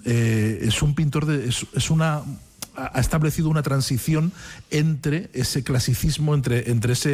es un pintor ha establecido una transición entre ese clasicismo, entre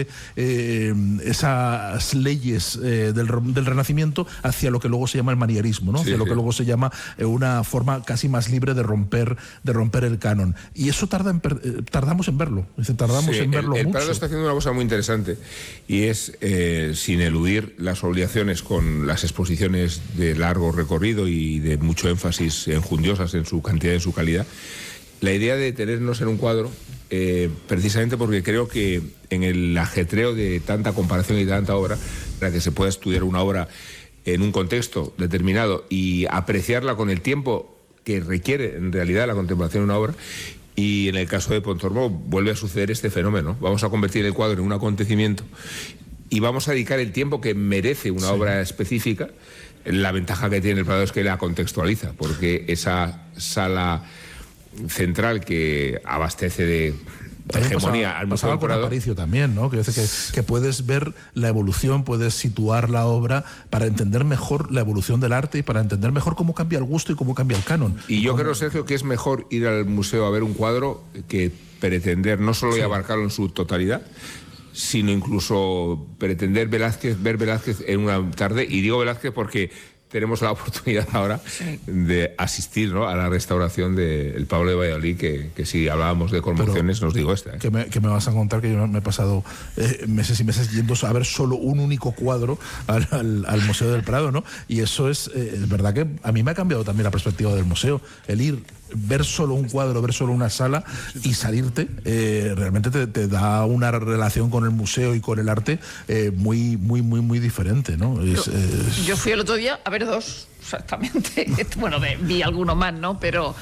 esas leyes del Renacimiento hacia lo que luego se llama el manierismo, ¿no? Hacia lo que luego se llama una forma casi más libre de romper el canon. Y eso tardamos en verlo. Tardamos en verlo mucho. El Prado está haciendo una cosa muy interesante y es, sin eludir las obligaciones con las exposiciones de largo recorrido y de mucho énfasis enjundiosas en su cantidad y en su calidad, la idea de tenernos en un cuadro, precisamente porque creo que en el ajetreo de tanta comparación y de tanta obra, para que se pueda estudiar una obra en un contexto determinado y apreciarla con el tiempo que requiere en realidad la contemplación de una obra, y en el caso de Pontormo vuelve a suceder este fenómeno. Vamos a convertir el cuadro en un acontecimiento y vamos a dedicar el tiempo que merece una obra específica. La ventaja que tiene el Prado es que la contextualiza, porque esa sala central que abastece de hegemonía al Museo del Prado. Aparicio también, ¿no? Que puedes ver la evolución, puedes situar la obra para entender mejor la evolución del arte y para entender mejor cómo cambia el gusto y cómo cambia el canon. Y yo creo, Sergio, que es mejor ir al museo a ver un cuadro que pretender no solo abarcarlo en su totalidad, sino incluso pretender ver Velázquez en una tarde. Y digo Velázquez porque tenemos la oportunidad ahora de asistir, ¿no?, a la restauración del Pablo de Valladolid, que si hablábamos de conmociones, nos digo esta. Que me vas a contar que yo me he pasado meses y meses yendo a ver solo un único cuadro al Museo del Prado, ¿no? Y eso es verdad que a mí me ha cambiado también la perspectiva del museo. El ir, ver solo un cuadro, ver solo una sala y salirte, realmente te da una relación con el museo y con el arte muy, muy, muy, muy diferente, ¿no? Yo fui el otro día a ver dos, exactamente. Bueno, vi alguno más, ¿no? Pero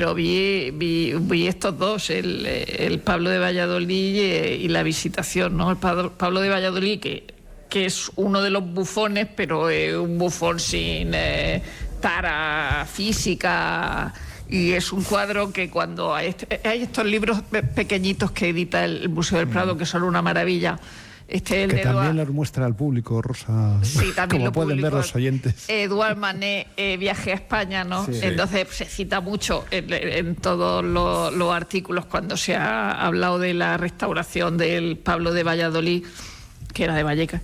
vi estos dos, el Pablo de Valladolid y la Visitación, ¿no? El Pablo de Valladolid, que es uno de los bufones, pero un bufón sin tara física. Y es un cuadro que cuando hay estos libros pequeñitos que edita el Museo del Prado, que son una maravilla. Que también lo muestra al público, Rosa, sí, también como pueden ver los oyentes. Edouard Manet, Viaje a España, ¿no? Sí. Entonces se cita mucho en todos los artículos cuando se ha hablado de la restauración del Pablo de Valladolid, que era de Vallecas.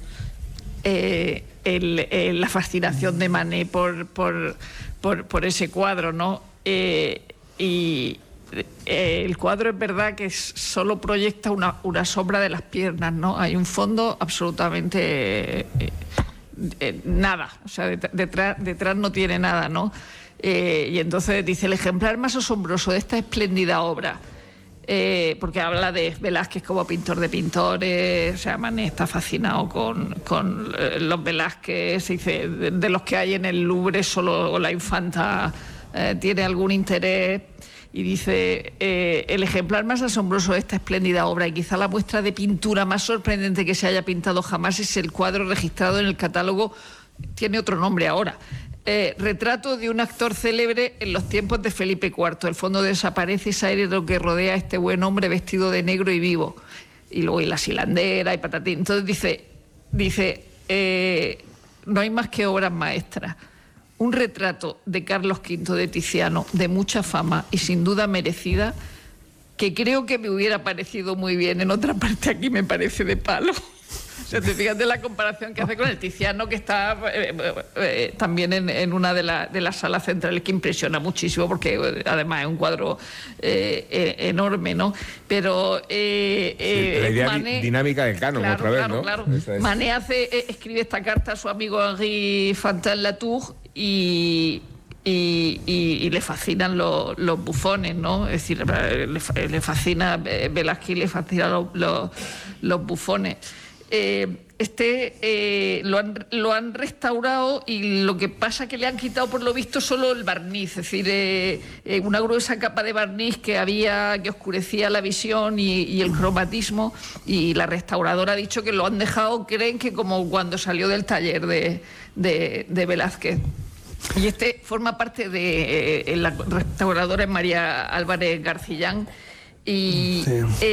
La fascinación de Manet por ese cuadro, ¿no? Y el cuadro es verdad que solo proyecta una sombra de las piernas, ¿no? Hay un fondo absolutamente nada, o sea, detrás no tiene nada, ¿no? Y entonces dice: el ejemplar más asombroso de esta espléndida obra, porque habla de Velázquez como pintor de pintores, o sea, Manet está fascinado con los Velázquez, dice, de los que hay en el Louvre solo la infanta tiene algún interés. Y dice, el ejemplar más asombroso de esta espléndida obra y quizá la muestra de pintura más sorprendente que se haya pintado jamás es el cuadro registrado en el catálogo, tiene otro nombre ahora, retrato de un actor célebre en los tiempos de Felipe IV. El fondo desaparece, ese aire lo que rodea a este buen hombre vestido de negro y vivo. Y luego y la silandera y patatín. Entonces dice no hay más que obras maestras. Un retrato de Carlos V de Tiziano, de mucha fama y sin duda merecida, que creo que me hubiera parecido muy bien en otra parte, aquí me parece de palo. O sea, te fijas de la comparación que hace con el Tiziano, que está también en una de las salas centrales, que impresiona muchísimo, porque además es un cuadro enorme, ¿no? Pero la idea Manet, dinámica del canon, claro, otra vez, claro, ¿no? Claro. Es. Manet escribe esta carta a su amigo Henri Fantin-Latour y le fascinan los bufones, ¿no? Es decir, le fascina Velázquez, le fascinan los bufones. Lo han restaurado, y lo que pasa es que le han quitado, por lo visto, solo el barniz, es decir, una gruesa capa de barniz que oscurecía la visión y el cromatismo, y la restauradora ha dicho que lo han dejado, creen que como cuando salió del taller de Velázquez. Y forma parte de la restauradora María Álvarez Garcillán, y